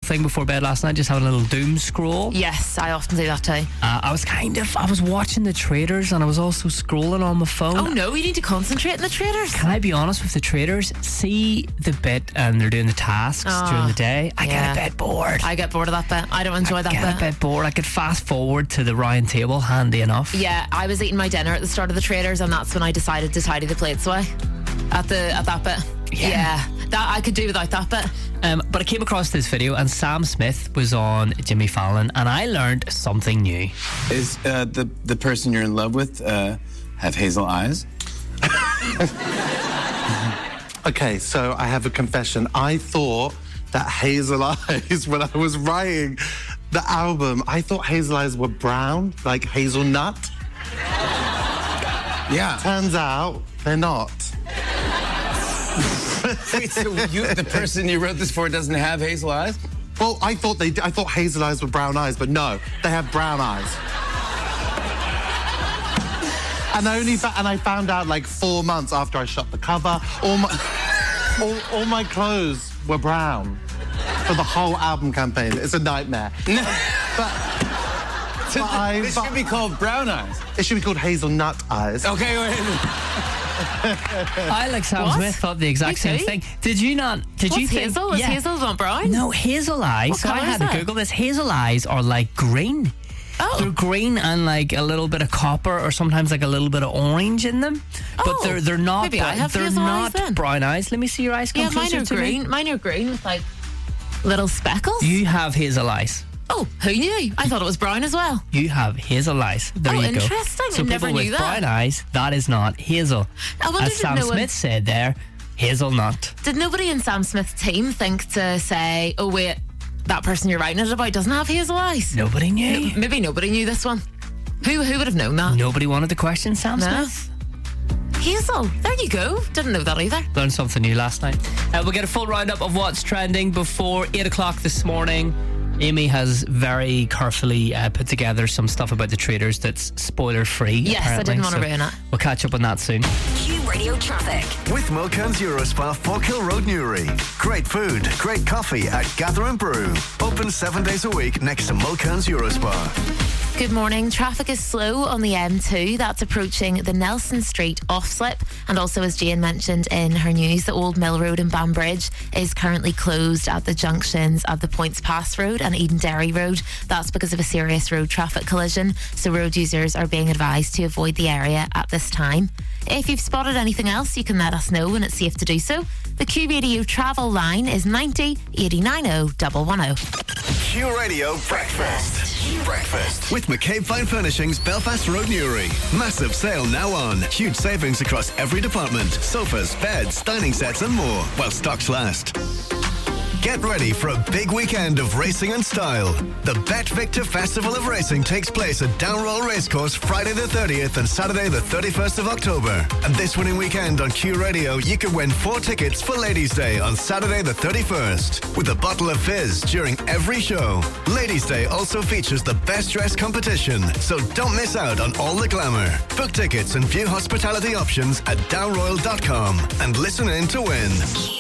thing before bed last night, just having a little doom scroll. Yes, I often do that too. I was watching the traders and I was also scrolling on my phone. Oh no, you need to concentrate on the traders. Can I be honest with the traders? See the bit and they're doing the tasks during the day. I get a bit bored. I get bored of that bit. I don't enjoy that bit. I get a bit bored. I could fast forward to the round table, handy enough. Yeah, I was eating my dinner at the start of the traders and that's when I decided to tidy the plates away. At that bit. Yeah. That I could do without that bit. But I came across this video and Sam Smith was on Jimmy Fallon and I learned something new. Is the person you're in love with have hazel eyes? Okay, so I have a confession. I thought that hazel eyes, when I was writing the album, I thought hazel eyes were brown, like hazelnut. Yeah. Turns out they're not. Wait, so the person you wrote this for doesn't have hazel eyes? Well, I thought hazel eyes were brown eyes, but no, they have brown eyes. And I found out like 4 months after I shot the cover. All my clothes were brown for the whole album campaign. It's a nightmare. This should be called brown eyes. It should be called hazelnut eyes. Okay, wait. I, like Sam Smith, thought the exact same thing. Did you not? Did you think hazel? Is hazel not brown? No, hazel eyes. What So I colour had is to that? Google this. Hazel eyes are like green. Oh. They're green and like a little bit of copper or sometimes like a little bit of orange in them. But they're not. Maybe I have they're hazel not eyes then. brown eyes. Let me see your eyes. Come Yeah, mine closer are to green. me. Mine are green with like little speckles. You have hazel eyes. Oh, who knew? I thought it was brown as well. You have hazel eyes. There you go. Interesting. So I never people knew with that. brown eyes, that is not hazel. I wonder As did Sam no one- Smith said there, hazelnut. Did nobody in Sam Smith's team think to say, oh wait, that person you're writing it about doesn't have hazel eyes? Nobody knew. Maybe nobody knew this one. Who would have known that? Nobody wanted to question Sam No. Smith. Hazel. There you go. Didn't know that either. Learned something new last night. We'll get a full roundup of what's trending before 8 o'clock this morning. Amy has very carefully put together some stuff about the traders that's spoiler free. Yes, I didn't want to ruin it. We'll catch up on that soon. Q Radio traffic. With Milkans Eurospa, Falkhill Road, Newry. Great food, great coffee at Gather and Brew. Open 7 days a week next to Milkans Eurospa. Good morning. Traffic is slow on the M2. That's approaching the Nelson Street off-slip. And also, as Jane mentioned in her news, the Old Mill Road in Banbridge is currently closed at the junctions of the Points Pass Road and Eden Derry Road. That's because of a serious road traffic collision. So road users are being advised to avoid the area at this time. If you've spotted anything else, you can let us know when it's safe to do so. The Q Radio travel line is 90 89 110. Q Radio Breakfast. Breakfast with McCabe Fine Furnishings, Belfast Road, Newry. Massive sale now on. Huge savings across every department. Sofas, beds, dining sets and more while stocks last. Get ready for a big weekend of racing and style. The Bet Victor Festival of Racing takes place at Downroll Racecourse Friday the 30th and Saturday the 31st of October. And this winning weekend on Q Radio, you can win 4 tickets for Ladies' Day on Saturday the 31st with a bottle of fizz during every show. Ladies' Day also features the best dress competition, so don't miss out on all the glamour. Book tickets and view hospitality options at downroyal.com and listen in to win.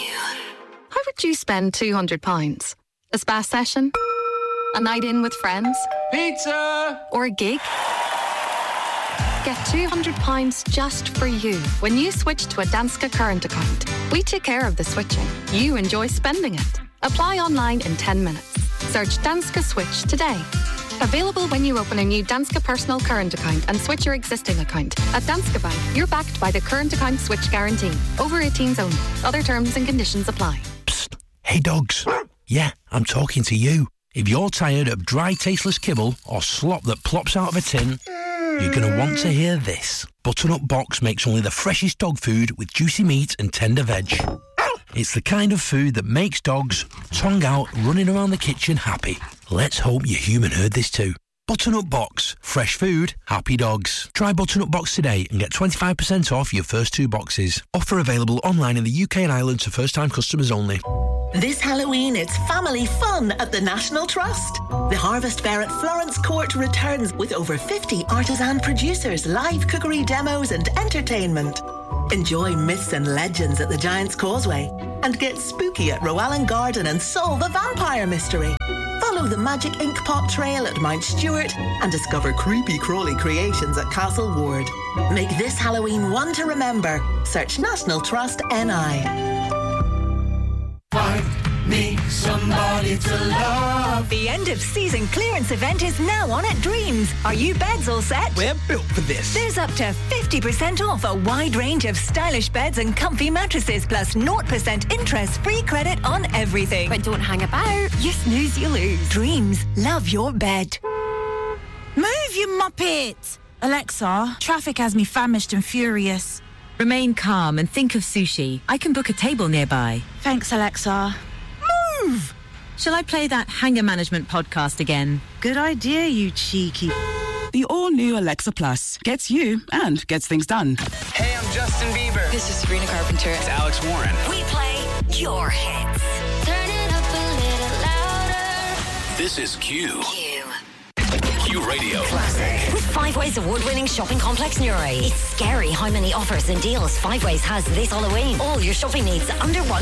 How would you spend £200? A spa session? A night in with friends? Pizza! Or a gig? Get £200 just for you when you switch to a Danske current account. We take care of the switching. You enjoy spending it. Apply online in 10 minutes. Search Danske Switch today. Available when you open a new Danske personal current account and switch your existing account. At Danske Bank, you're backed by the current account switch guarantee. Over 18s only. Other terms and conditions apply. Psst. Hey dogs. Yeah, I'm talking to you. If you're tired of dry, tasteless kibble or slop that plops out of a tin, you're going to want to hear this. Butternut Box makes only the freshest dog food with juicy meat and tender veg. It's the kind of food that makes dogs, tongue out, running around the kitchen happy. Let's hope your human heard this too. Butternut Box. Fresh food, happy dogs. Try Butternut Box today and get 25% off your first 2 boxes. Offer available online in the UK and Ireland to first-time customers only. This Halloween, it's family fun at the National Trust. The Harvest Fair at Florence Court returns with over 50 artisan producers, live cookery demos and entertainment. Enjoy myths and legends at the Giant's Causeway, and get spooky at Rowan Garden and solve a vampire mystery. Follow the Magic Ink Pot Trail at Mount Stewart and discover creepy crawly creations at Castle Ward. Make this Halloween one to remember. Search National Trust NI. Find me somebody to love. The end of season clearance event is now on at Dreams. Are you beds all set? We're built for this. There's up to 50% off a wide range of stylish beds and comfy mattresses, plus 0% interest-free credit on everything. But don't hang about. You snooze, you lose. Dreams. Love your bed. Move, you muppet! Alexa, traffic has me famished and furious. Remain calm and think of sushi. I can book a table nearby. Thanks, Alexa. Move! Shall I play that Hanger Management podcast again? Good idea, you cheeky. The all-new Alexa Plus gets you and gets things done. Hey, I'm Justin Bieber. This is Sabrina Carpenter. It's Alex Warren. We play your hits. Turn it up a little louder. This is Q. Q Radio. Classic. With Five Ways award-winning shopping complex Newry. It's scary how many offers and deals Five Ways has this Halloween. All your shopping needs under one